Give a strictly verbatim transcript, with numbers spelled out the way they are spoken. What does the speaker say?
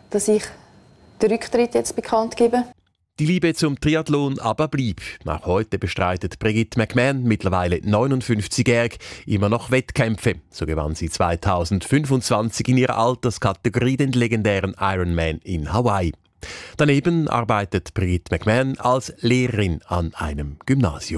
dass ich den Rücktritt jetzt bekannt gebe. Die Liebe zum Triathlon aber blieb. Auch heute bestreitet Brigitte McMahon, mittlerweile neunundfünfzigjährig, immer noch Wettkämpfe. So gewann sie zweitausendfünfundzwanzig in ihrer Alterskategorie den legendären Ironman in Hawaii. Daneben arbeitet Brigitte McMahon als Lehrerin an einem Gymnasium.